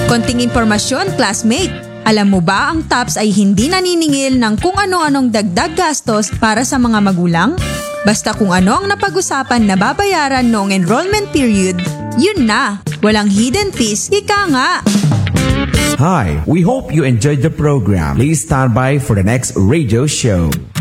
Konting impormasyon, classmate. Alam mo ba ang TAPS ay hindi naniningil ng kung ano-anong dagdag gastos para sa mga magulang? Basta kung ano ang napag-usapan na babayaran noong enrollment period, yun na. Walang hidden fees, ika nga. Hi, we hope you enjoyed the program. Please stand by for the next radio show.